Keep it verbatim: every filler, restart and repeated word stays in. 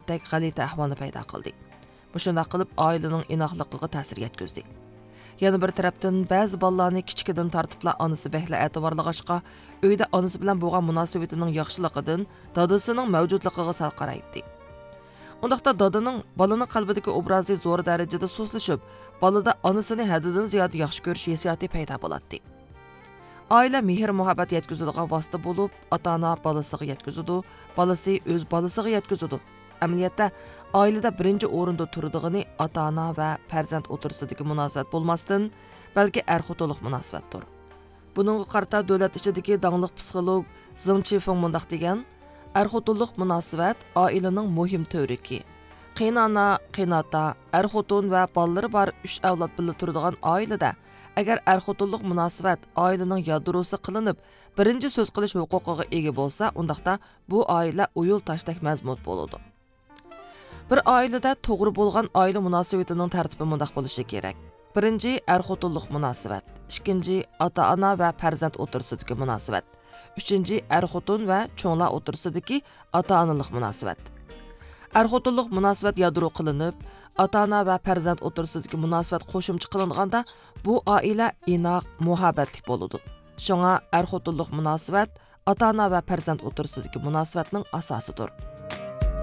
odatdek g'alati ahvolni paydo qildi. Shunday qilib oilaning inoqligiga ta'sir yetkazdi. Yana bir tarafdan ba'zi bolalarni kichikidan tartibla onasi behla e'tiborlag'achqa, uyda onasi bilan bo'lgan munosabatining yaxshiligidan dadasining mavjudligiga sal qaraydi. Undaqda dadaning bolaning qalbidagi obrazi zo'r darajada so'zlashib, bolada onasini haddidan ziyod yaxshi ko'rish hissiyoti paydo bo'ladi. Oila mehr muhabbat yetkazadigan vosita bo'lib, ota-ona bolasiga yetkazadi, bolasi o'z bolasiga yetkazadi. Amaliyotda oilada birinchi o'rinda turadigan ota-ona va farzand o'rtasidagi munosabat bo'lmasdan, balki er-xotinlik munosabatdir. Buningga qarata davlat ichidagi dangliq psixolog Zeng Chifeng mundaq degan: er-xotinlik munosabat oilaning muhim to'riki. Qiynana, qiynata, er-xotin va bolalari bor uch avlod bilan turadigan oilada agar er-xotinlik munosabat oilaning yadrosi qilinib, birinchi so'z qilish huquqiga ega bo'lsa, undaqda bu oila uyul tashdek mazmun bo'ladi. Bir oilada to'g'ri bo'lgan oila munosabatining tartibi mundaq bo'lishi kerak. Birinchi er-xotinlik munosabat, ikkinchi ota-ona va farzand o'rtasidagi munosabat, uchinchi er-xotin va cho'nglar o'rtasidagi ota-onalik munosabat. Er-xotinlik munosabat yadro qilinib, ota-ona va farzand o'rtasidagi munosabat qo'shimcha qilinganda, bu oila inoq, muhabbatli bo'ladi. Shunga er-xotinlik munosabat ota-ona va farzand o'rtasidagi munosabatning asosidir.